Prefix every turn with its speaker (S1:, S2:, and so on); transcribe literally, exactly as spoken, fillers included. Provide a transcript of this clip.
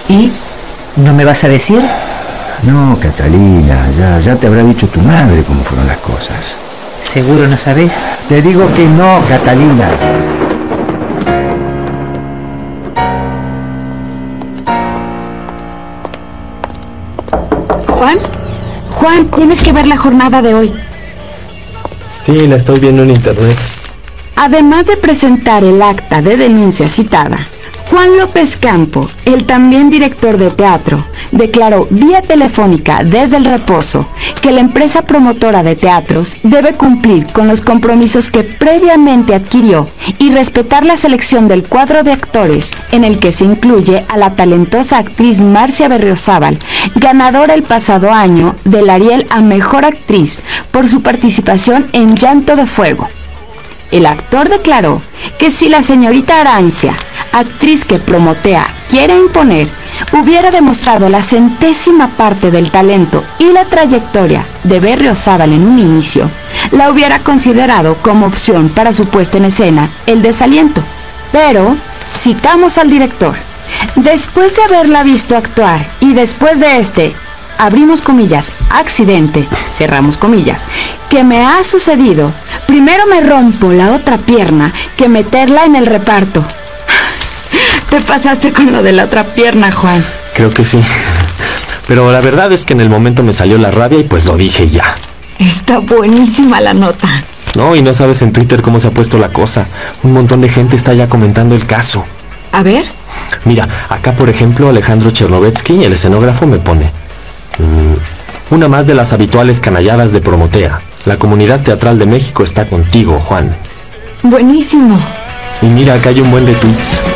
S1: ¿Y? ¿No me vas a decir?
S2: No, Catalina, ya, ya te habrá dicho tu madre cómo fueron las cosas.
S1: ¿Seguro no sabes?
S2: Te digo que no, Catalina.
S3: Juan, Juan, tienes que ver la jornada de hoy.
S4: Sí, la estoy viendo en internet.
S3: Además de presentar el acta de denuncia citada, Juan López Campo, el también director de teatro, declaró vía telefónica desde el reposo que la empresa promotora de teatros debe cumplir con los compromisos que previamente adquirió y respetar la selección del cuadro de actores, en el que se incluye a la talentosa actriz Marcia Berriozábal, ganadora el pasado año del Ariel a Mejor Actriz por su participación en Llanto de Fuego. El actor declaró que si la señorita Arancia, actriz que Promotea quiere imponer, hubiera demostrado la centésima parte del talento y la trayectoria de Berriozábal en un inicio, la hubiera considerado como opción para su puesta en escena el desaliento. Pero, citamos al director, después de haberla visto actuar y después de este, abrimos comillas, accidente, cerramos comillas, que me ha sucedido, primero me rompo la otra pierna que meterla en el reparto. Te pasaste con lo de la otra pierna, Juan.
S4: Creo que sí. Pero la verdad es que en el momento me salió la rabia y pues lo dije ya.
S3: Está buenísima la nota.
S4: No, y no sabes en Twitter cómo se ha puesto la cosa. Un montón de gente está ya comentando el caso.
S3: A ver.
S4: Mira, acá por ejemplo Alejandro Chernovetsky, el escenógrafo, me pone... Mmm, una más de las habituales canalladas de Promotea. La comunidad teatral de México está contigo, Juan.
S3: Buenísimo.
S4: Y mira, acá hay un buen de tweets.